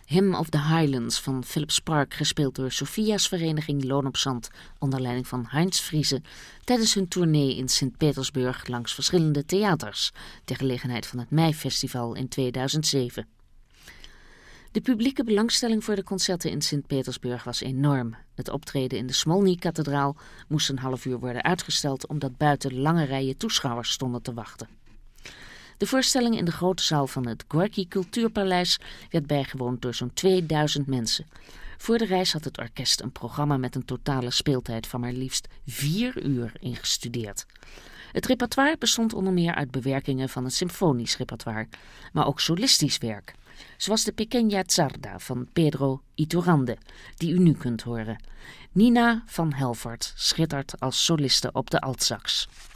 Hymn of the Highlands van Philip Spark, gespeeld door Sophia's vereniging Loon op Zand onder leiding van Heinz Friese tijdens hun tournee in Sint-Petersburg langs verschillende theaters ter gelegenheid van het Meifestival in 2007. De publieke belangstelling voor de concerten in Sint-Petersburg was enorm. Het optreden in de Smolny-kathedraal moest een half uur worden uitgesteld omdat buiten lange rijen toeschouwers stonden te wachten. De voorstelling in de grote zaal van het Gorky Cultuurpaleis werd bijgewoond door zo'n 2000 mensen. Voor de reis had het orkest een programma met een totale speeltijd van maar liefst 4 uur ingestudeerd. Het repertoire bestond onder meer uit bewerkingen van een symfonisch repertoire, maar ook solistisch werk. Zoals de Pequeña Zarda van Pedro Iturralde, die u nu kunt horen. Nina van Helvoort schittert als soliste op de altsax.